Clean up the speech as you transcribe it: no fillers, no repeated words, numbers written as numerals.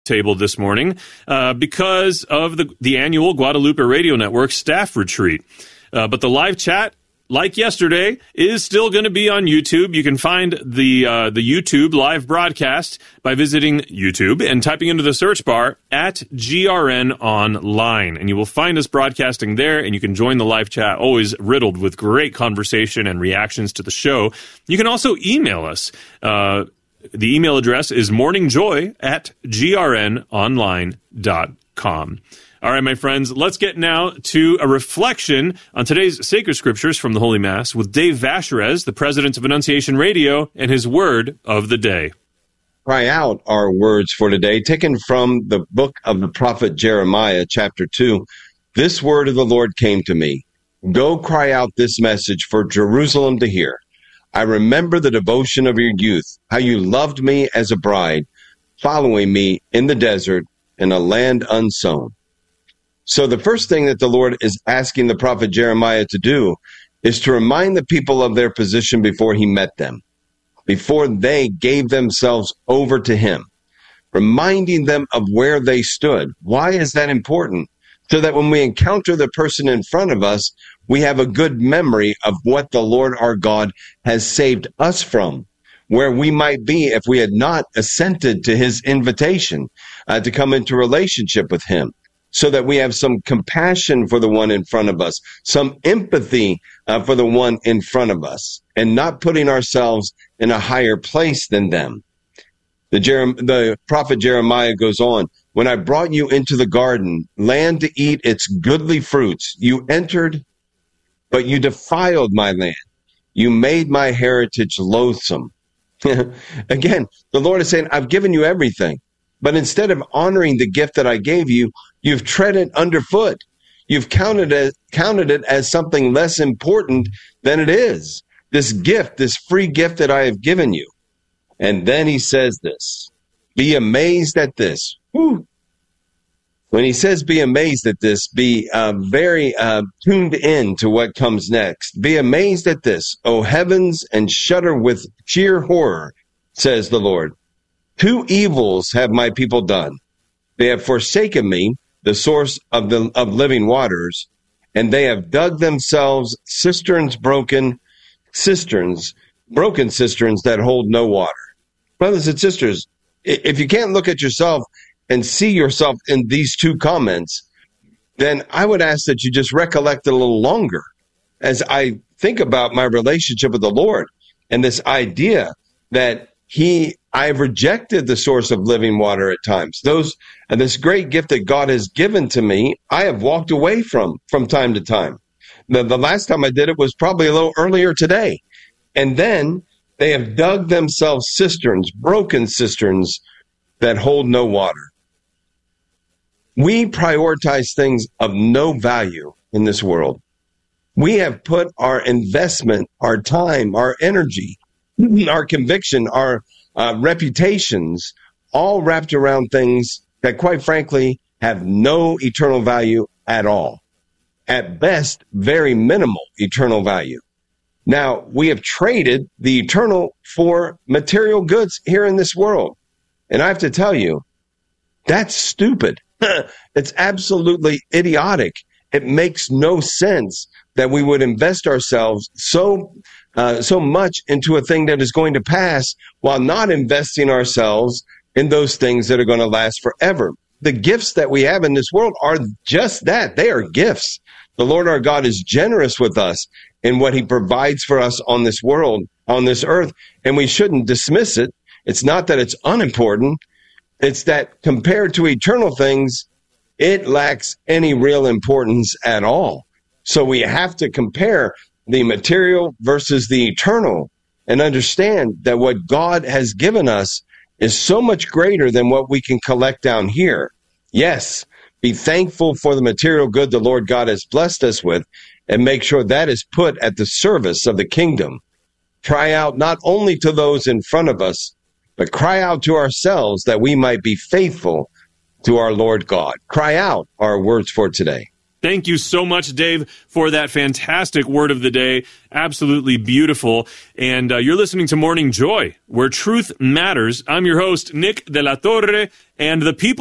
table this morning because of the annual Guadalupe Radio Network staff retreat. But the live chat, like yesterday, is still going to be on YouTube. You can find the YouTube live broadcast by visiting YouTube and typing into the search bar at GRN Online. And you will find us broadcasting there, and you can join the live chat, always riddled with great conversation and reactions to the show. You can also email us. The email address is morningjoy@grnonline.com. All right, my friends, let's get now to a reflection on today's sacred scriptures from the Holy Mass with Dave Vacherez, the president of Annunciation Radio, and his word of the day. Cry out our words for today, taken from the book of the prophet Jeremiah, chapter 2. This word of the Lord came to me. Go cry out this message for Jerusalem to hear. I remember the devotion of your youth, how you loved me as a bride, following me in the desert in a land unsown. So the first thing that the Lord is asking the prophet Jeremiah to do is to remind the people of their position before he met them, before they gave themselves over to him, reminding them of where they stood. Why is that important? So that when we encounter the person in front of us, we have a good memory of what the Lord our God has saved us from, where we might be if we had not assented to his invitation to come into relationship with him. So that we have some compassion for the one in front of us, some empathy for the one in front of us, and not putting ourselves in a higher place than them. The prophet Jeremiah goes on, when I brought you into the garden, land to eat its goodly fruits, you entered, but you defiled my land. You made my heritage loathsome. Again, the Lord is saying, I've given you everything. But instead of honoring the gift that I gave you, you've tread it underfoot. You've counted it as something less important than it is. This gift, this free gift that I have given you. And then he says this, be amazed at this. Whew. When he says be amazed at this, be very tuned in to what comes next. Be amazed at this, O heavens, and shudder with sheer horror, says the Lord. 2 evils have my people done. They have forsaken me, the source of living waters, and they have dug themselves broken cisterns that hold no water. Brothers and sisters, if you can't look at yourself and see yourself in these 2 comments, then I would ask that you just recollect it a little longer as I think about my relationship with the Lord and this idea that I've rejected the source of living water at times. This great gift that God has given to me, I have walked away from time to time. The last time I did it was probably a little earlier today. And then they have dug themselves cisterns, broken cisterns that hold no water. We prioritize things of no value in this world. We have put our investment, our time, our energy, our conviction, our reputations, all wrapped around things that, quite frankly, have no eternal value at all. At best, very minimal eternal value. Now, we have traded the eternal for material goods here in this world. And I have to tell you, that's stupid. It's absolutely idiotic. It makes no sense that we would invest ourselves so much into a thing that is going to pass while not investing ourselves in those things that are going to last forever. The gifts that we have in this world are just that. They are gifts. The Lord our God is generous with us in what he provides for us on this world, on this earth, and we shouldn't dismiss it. It's not that it's unimportant. It's that compared to eternal things, it lacks any real importance at all. So we have to compare the material versus the eternal and understand that what God has given us is so much greater than what we can collect down here. Yes, be thankful for the material good the Lord God has blessed us with and make sure that is put at the service of the kingdom. Cry out not only to those in front of us, but cry out to ourselves that we might be faithful to our Lord God. Cry out our words for today. Thank you so much, Dave, for that fantastic word of the day. Absolutely beautiful. And you're listening to Morning Joy, where truth matters. I'm your host, Nick de la Torre, and the people